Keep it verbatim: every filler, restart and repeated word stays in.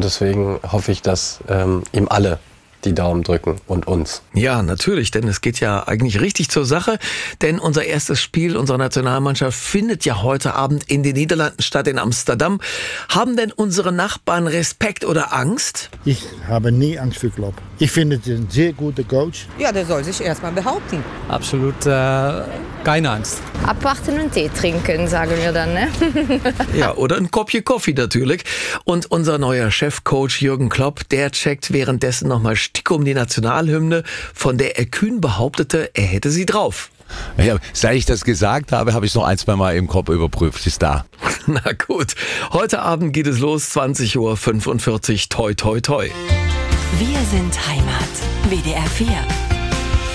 Und deswegen hoffe ich, dass ähm, ihm alle die Daumen drücken und uns. Ja, natürlich, denn es geht ja eigentlich richtig zur Sache, denn unser erstes Spiel unserer Nationalmannschaft findet ja heute Abend in den Niederlanden statt, in Amsterdam. Haben denn unsere Nachbarn Respekt oder Angst? Ich habe nie Angst vor Klopp. Ich finde, es ist ein sehr guter Coach. Ja, der soll sich erstmal behaupten. Absolut äh, keine Angst. Abwarten und Tee trinken, sagen wir dann, ne? Ja, oder ein Koppchen Kaffee natürlich. Und unser neuer Chefcoach Jürgen Klopp, der checkt währenddessen nochmal Stick um die Nationalhymne, von der er kühn behauptete, er hätte sie drauf. Ja, seit ich das gesagt habe, habe ich es noch ein, zwei Mal im Kopf überprüft. Ist da. Na gut, heute Abend geht es los, zwanzig Uhr fünfundvierzig. Toi, toi, toi. Wir sind Heimat. W D R vier.